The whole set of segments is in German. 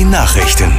Nachrichten.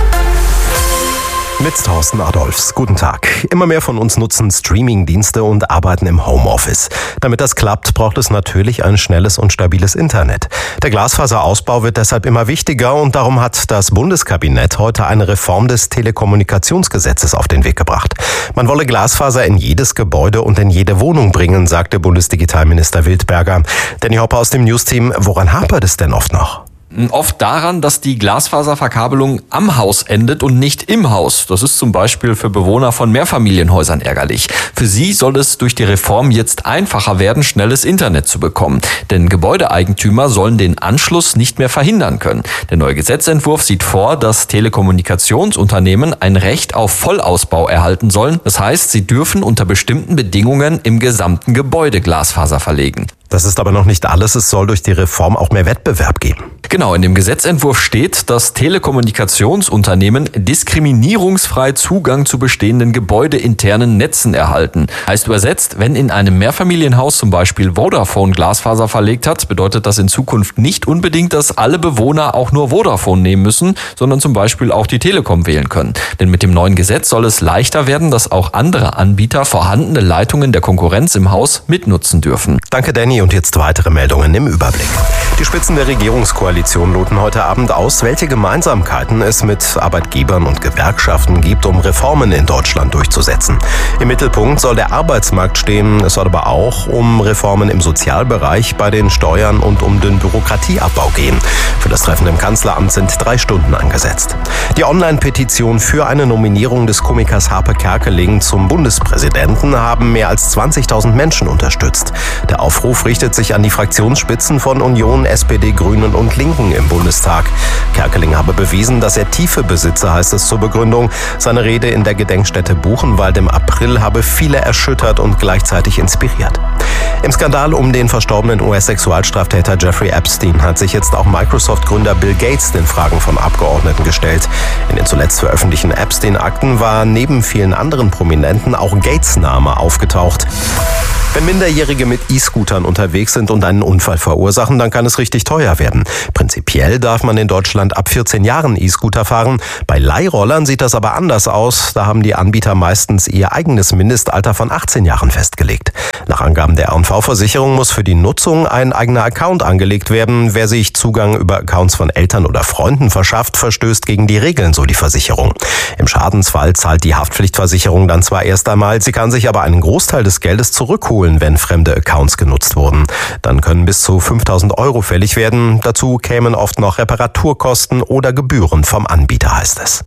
Mit Thorsten Adolfs. Guten Tag. Immer mehr von uns nutzen Streaming-Dienste und arbeiten im Homeoffice. Damit das klappt, braucht es natürlich ein schnelles und stabiles Internet. Der Glasfaserausbau wird deshalb immer wichtiger und darum hat das Bundeskabinett heute eine Reform des Telekommunikationsgesetzes auf den Weg gebracht. Man wolle Glasfaser in jedes Gebäude und in jede Wohnung bringen, sagte Bundesdigitalminister Wildberger. Danny Hopper aus dem News-Team, woran hapert es denn oft noch? Oft daran, dass die Glasfaserverkabelung am Haus endet und nicht im Haus. Das ist zum Beispiel für Bewohner von Mehrfamilienhäusern ärgerlich. Für sie soll es durch die Reform jetzt einfacher werden, schnelles Internet zu bekommen. Denn Gebäudeeigentümer sollen den Anschluss nicht mehr verhindern können. Der neue Gesetzentwurf sieht vor, dass Telekommunikationsunternehmen ein Recht auf Vollausbau erhalten sollen. Das heißt, sie dürfen unter bestimmten Bedingungen im gesamten Gebäude Glasfaser verlegen. Das ist aber noch nicht alles. Es soll durch die Reform auch mehr Wettbewerb geben. Genau, in dem Gesetzentwurf steht, dass Telekommunikationsunternehmen diskriminierungsfrei Zugang zu bestehenden gebäudeinternen Netzen erhalten. Heißt übersetzt, wenn in einem Mehrfamilienhaus zum Beispiel Vodafone Glasfaser verlegt hat, bedeutet das in Zukunft nicht unbedingt, dass alle Bewohner auch nur Vodafone nehmen müssen, sondern zum Beispiel auch die Telekom wählen können. Denn mit dem neuen Gesetz soll es leichter werden, dass auch andere Anbieter vorhandene Leitungen der Konkurrenz im Haus mitnutzen dürfen. Danke, Danny. Und jetzt weitere Meldungen im Überblick. Die Spitzen der Regierungskoalition loten heute Abend aus, welche Gemeinsamkeiten es mit Arbeitgebern und Gewerkschaften gibt, um Reformen in Deutschland durchzusetzen. Im Mittelpunkt soll der Arbeitsmarkt stehen. Es soll aber auch um Reformen im Sozialbereich, bei den Steuern und um den Bürokratieabbau gehen. Für das Treffen im Kanzleramt sind 3 Stunden angesetzt. Die Online-Petition für eine Nominierung des Komikers Harpe Kerkeling zum Bundespräsidenten haben mehr als 20.000 Menschen unterstützt. Der Aufruf richtet sich an die Fraktionsspitzen von Union, SPD, Grünen und Linken im Bundestag. Kerkeling habe bewiesen, dass er Tiefe besitze, heißt es zur Begründung. Seine Rede in der Gedenkstätte Buchenwald im April habe viele erschüttert und gleichzeitig inspiriert. Im Skandal um den verstorbenen US-Sexualstraftäter Jeffrey Epstein hat sich jetzt auch Microsoft-Gründer Bill Gates den Fragen von Abgeordneten gestellt. In den zuletzt veröffentlichten Epstein-Akten war neben vielen anderen Prominenten auch Gates' Name aufgetaucht. Wenn Minderjährige mit E-Scootern unterwegs sind und einen Unfall verursachen, dann kann es richtig teuer werden. Prinzipiell darf man in Deutschland ab 14 Jahren E-Scooter fahren. Bei Leihrollern sieht das aber anders aus. Da haben die Anbieter meistens ihr eigenes Mindestalter von 18 Jahren festgelegt. Nach Angaben der R&V-Versicherung muss für die Nutzung ein eigener Account angelegt werden. Wer sich Zugang über Accounts von Eltern oder Freunden verschafft, verstößt gegen die Regeln, so die Versicherung. Im Schadensfall zahlt die Haftpflichtversicherung dann zwar erst einmal, sie kann sich aber einen Großteil des Geldes zurückholen, wenn fremde Accounts genutzt wurden. Dann können bis zu 5.000 € fällig werden. Dazu kämen oft noch Reparaturkosten oder Gebühren vom Anbieter, heißt es.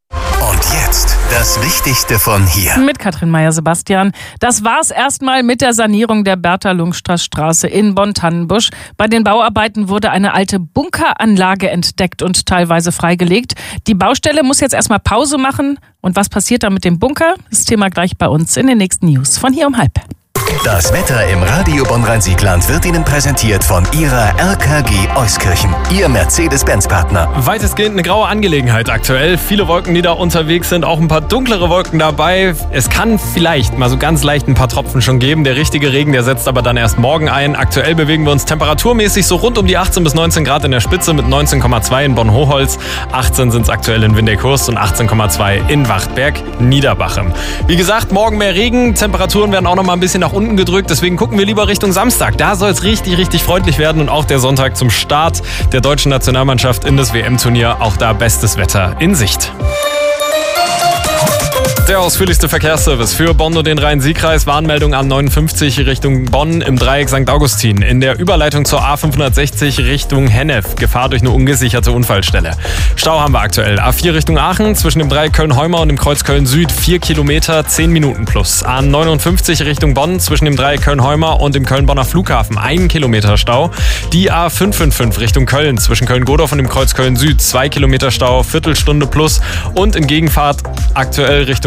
Und jetzt das Wichtigste von hier. Mit Katrin Meyer-Sebastian. Das war's erstmal mit der Sanierung der Bertha-Lungstraß-Straße in Bonn-Tannenbusch. Bei den Bauarbeiten wurde eine alte Bunkeranlage entdeckt und teilweise freigelegt. Die Baustelle muss jetzt erstmal Pause machen. Und was passiert da mit dem Bunker? Das Thema gleich bei uns in den nächsten News von hier um 12:30. Das Wetter im Radio Bonn-Rhein-Sieg-Land wird Ihnen präsentiert von Ihrer RKG Euskirchen, Ihr Mercedes-Benz-Partner. Weitestgehend eine graue Angelegenheit aktuell. Viele Wolken, die da unterwegs sind, auch ein paar dunklere Wolken dabei. Es kann vielleicht mal so ganz leicht ein paar Tropfen schon geben. Der richtige Regen, der setzt aber dann erst morgen ein. Aktuell bewegen wir uns temperaturmäßig so rund um die 18 bis 19 Grad in der Spitze mit 19,2 in Bonn-Hochholz. 18 sind es aktuell in Windeck-Hurst und 18,2 in Wachtberg-Niederbachem. Wie gesagt, morgen mehr Regen. Temperaturen werden auch noch mal ein bisschen nach unten gedrückt, deswegen gucken wir lieber Richtung Samstag. Da soll es richtig, richtig freundlich werden und auch der Sonntag zum Start der deutschen Nationalmannschaft in das WM-Turnier. Auch da bestes Wetter in Sicht. Der ausführlichste Verkehrsservice für Bonn und den Rhein-Sieg-Kreis. Warnmeldung A59 Richtung Bonn im Dreieck St. Augustin. In der Überleitung zur A560 Richtung Hennef. Gefahr durch eine ungesicherte Unfallstelle. Stau haben wir aktuell. A4 Richtung Aachen zwischen dem Dreieck Köln-Heumer und dem Kreuz Köln-Süd. 4 Kilometer, 10 Minuten plus. A59 Richtung Bonn zwischen dem Dreieck Köln-Heumer und dem Köln-Bonner Flughafen. 1 Kilometer Stau. Die A555 Richtung Köln zwischen Köln-Godorf und dem Kreuz Köln-Süd. 2 Kilometer Stau, Viertelstunde plus. Und in Gegenfahrt aktuell Richtung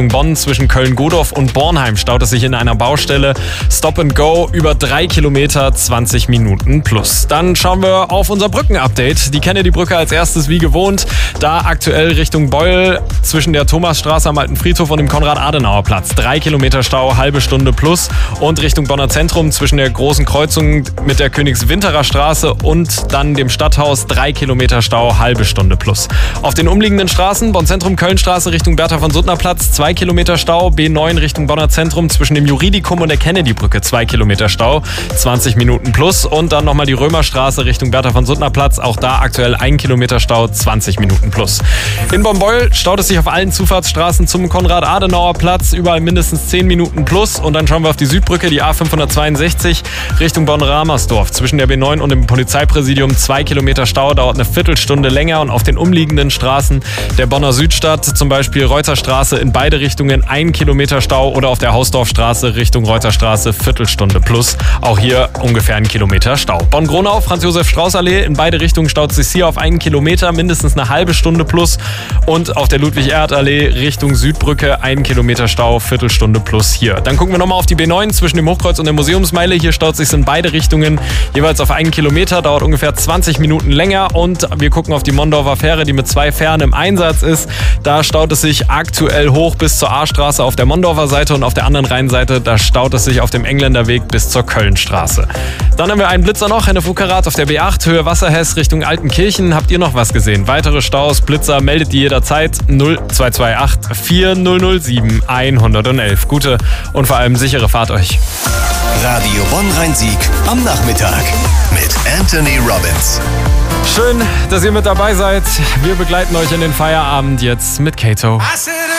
Bonn zwischen Köln-Godorf und Bornheim staut es sich in einer Baustelle. Stop and Go über 3 Kilometer, 20 Minuten plus. Dann schauen wir auf unser Brücken-Update. Die Kennedy-Brücke als erstes wie gewohnt. Da aktuell Richtung Beul zwischen der Thomasstraße am Alten Friedhof und dem Konrad-Adenauer-Platz. 3 Kilometer Stau, halbe Stunde plus. Und Richtung Bonner Zentrum zwischen der großen Kreuzung mit der Königswinterer Straße und dann dem Stadthaus 3 Kilometer Stau, halbe Stunde plus. Auf den umliegenden Straßen Bonn-Zentrum, Kölnstraße Richtung Bertha von Suttner Platz 2 Kilometer Stau, B9 Richtung Bonner Zentrum zwischen dem Juridikum und der Kennedy-Brücke 2 Kilometer Stau, 20 Minuten plus. Und dann nochmal die Römerstraße Richtung Bertha von Suttner Platz, auch da aktuell 1 Kilometer Stau, 20 Minuten plus. In Bonn-Beul staut es sich auf allen Zufahrtsstraßen zum Konrad-Adenauer-Platz, überall mindestens 10 Minuten plus. Und dann schauen wir auf die Südbrücke, die A562 Richtung Bonn-Ramersdorf. Zwischen der B9 und dem Polizeipräsidium 2 Kilometer Stau, dauert eine Viertelstunde länger. Und auf den umliegenden Straßen der Bonner Südstadt, zum Beispiel Reuterstraße in beide Richtungen 1 Kilometer Stau oder auf der Hausdorfstraße Richtung Reuterstraße Viertelstunde plus. Auch hier ungefähr 1 Kilometer Stau. Bonn-Gronau, Franz-Josef-Strauß-Allee, in beide Richtungen staut sich hier auf 1 Kilometer, mindestens eine halbe Stunde plus. Und auf der Ludwig-Erhard-Allee Richtung Südbrücke 1 Kilometer Stau, Viertelstunde plus hier. Dann gucken wir nochmal auf die B9 zwischen dem Hochkreuz und der Museumsmeile. Hier staut sich in beide Richtungen jeweils auf 1 Kilometer, dauert ungefähr 20 Minuten länger. Und wir gucken auf die Mondorfer Fähre, die mit 2 Fähren im Einsatz ist. Da staut es sich aktuell hoch bis zur A-Straße auf der Mondorfer Seite und auf der anderen Rheinseite, da staut es sich auf dem Engländerweg bis zur Kölnstraße. Dann haben wir einen Blitzer noch, eine Fukarat auf der B8, Höhe Wasserhess Richtung Altenkirchen. Habt ihr noch was gesehen? Weitere Staus, Blitzer, meldet die jederzeit 0228 4007 111. Gute und vor allem sichere Fahrt euch. Radio Bonn-Rhein-Sieg am Nachmittag mit Anthony Robbins. Schön, dass ihr mit dabei seid. Wir begleiten euch in den Feierabend jetzt mit Kato.